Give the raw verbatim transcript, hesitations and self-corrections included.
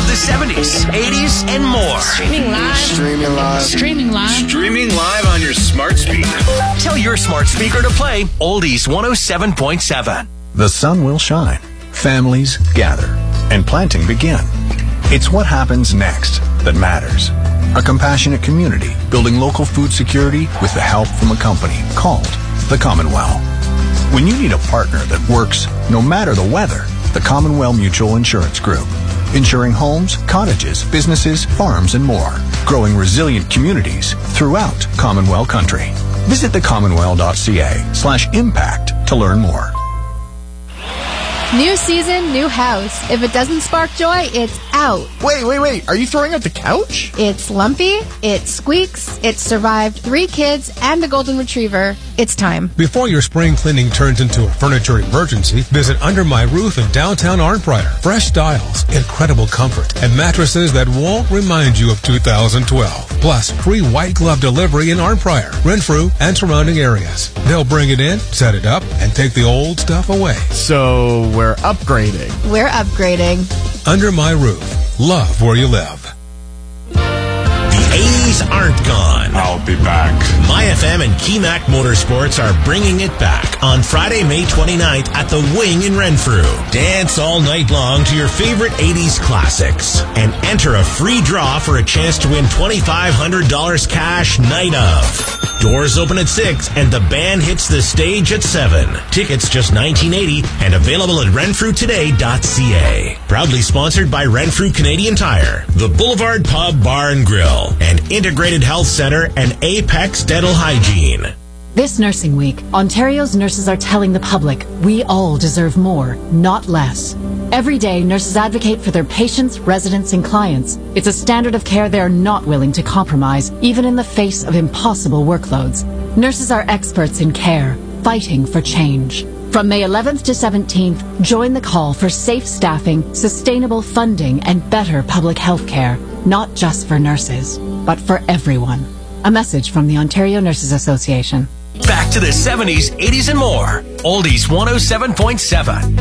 the seventies, eighties, and more. Streaming live. Streaming live. Streaming live. Streaming live on your smart speaker. Tell your smart speaker to play Oldies one oh seven point seven. The sun will shine, families gather, and planting begin. It's what happens next that matters. A compassionate community building local food security with the help from a company called the Commonwealth. When you need a partner that works no matter the weather, the Commonwealth Mutual Insurance Group. Insuring homes, cottages, businesses, farms, and more. Growing resilient communities throughout Commonwealth country. Visit thecommonwealth.ca slash impact to learn more. New season, new house. If it doesn't spark joy, it's out. Wait, wait, wait. Are you throwing out the couch? It's lumpy, it squeaks, it's survived three kids and a golden retriever. It's time. Before your spring cleaning turns into a furniture emergency, visit Under My Roof in downtown Arnprior. Fresh styles, incredible comfort, and mattresses that won't remind you of two thousand twelve. Plus, free white glove delivery in Arnprior, Renfrew, and surrounding areas. They'll bring it in, set it up, and take the old stuff away. So we're upgrading. We're upgrading. Under My Roof. Love where you live. The eighties aren't gone. I'll be back. My F M and Keymac Motorsports are bringing it back on Friday, May twenty-ninth at the Wing in Renfrew. Dance all night long to your favorite eighties classics and enter a free draw for a chance to win twenty-five hundred dollars cash night of. Doors open at six and the band hits the stage at seven. Tickets just nineteen eighty and available at renfrew today dot c a. Proudly sponsored by Renfrew Canadian Tire, the Boulevard Pub Bar and Grill, and Integrated Health Center and Apex Dental Hygiene. This Nursing Week, Ontario's nurses are telling the public we all deserve more, not less. Every day, nurses advocate for their patients, residents, and clients. It's a standard of care they are not willing to compromise, even in the face of impossible workloads. Nurses are experts in care, fighting for change. From May eleventh to seventeenth, join the call for safe staffing, sustainable funding, and better public health care, not just for nurses, but for everyone. A message from the Ontario Nurses Association. Back to the seventies, eighties, and more. Oldies one oh seven point seven.